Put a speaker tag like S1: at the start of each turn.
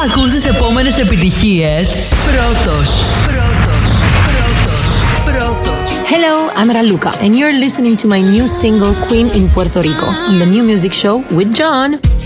S1: Ακούς τις επόμενες επιτυχίες πρώτος.
S2: Hello, I'm Raluca, and you're listening to my new single, Queen in Puerto Rico, on the New Music Show with John.